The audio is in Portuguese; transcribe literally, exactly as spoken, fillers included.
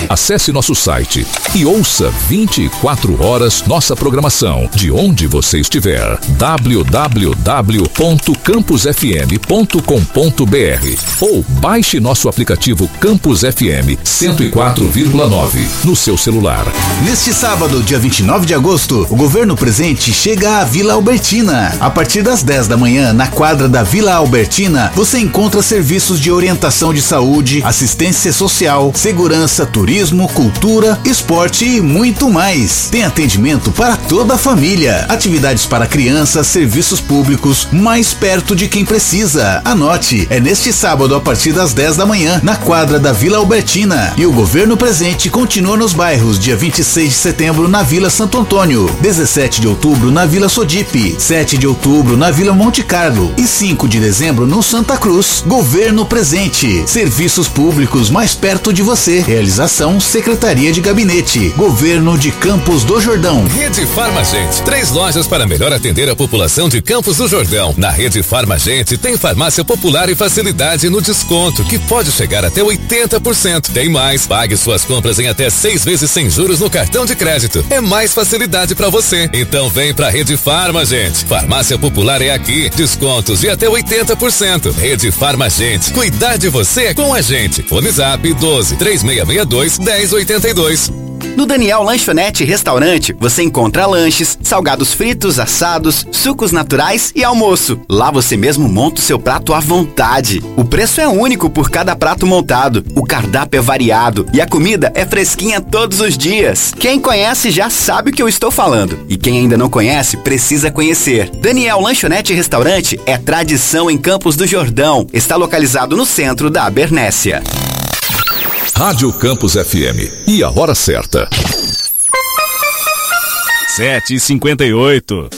Acesse nosso site e ouça vinte e quatro horas nossa programação, de onde você estiver. w w w ponto campus f m ponto com ponto b r ou baixe nosso aplicativo Campus F M cento e quatro vírgula nove no seu celular. Neste sábado, dia vinte e nove de agosto, o Governo Presente chega à Vila Albertina. A partir das dez da manhã, na quadra da Vila Albertina, você encontra serviços de orientação de saúde, assistência social, segurança, turismo, cultura, esporte e muito mais. Tem atendimento para toda a família, atividades para crianças, serviços públicos, mais perto de quem precisa. Anote, é neste sábado a partir das dez da manhã, na quadra da Vila Albertina. E o Governo Presente continua nos bairros, dia vinte e seis de setembro na Vila Santo Antônio, dezessete de outubro na Vila Sodipe, sete de outubro na Vila Monte Carlo e cinco de dezembro no Santa Cruz. Governo Presente, serviços públicos mais perto de você. Realização Secretaria de Gabinete, Governo de Campos do Jordão. Rede Farmagente, três lojas para melhor atender a população de Campos do Jordão. Na Rede Farmagente tem farmácia popular e facilidade no desconto, que pode chegar até oitenta por cento. Tem mais, pague suas compras em até seis vezes sem juros no cartão de crédito. É mais facilidade para você. Então vem pra Rede Farmagente. Farmácia popular é aqui, descontos de até oitenta por cento. Rede Farmagente, cuidar de você é com a gente. Fone Zap doze, três seis seis dois, dez oitenta e dois. No Daniel Lanchonete Restaurante, você encontra lanches, salgados fritos, assados, sucos naturais e almoço. Lá você mesmo monta o seu prato à vontade. O preço é único por cada prato montado. O cardápio é variado e a comida é fresquinha todos os dias. Quem conhece já sabe o que eu estou falando. E quem ainda não conhece, precisa conhecer. Daniel Lanchonete Restaurante é tradição em Campos do Jordão. Está localizado no centro da Abernésia. Rádio Campus F M. E a hora certa? sete e cinquenta e oito.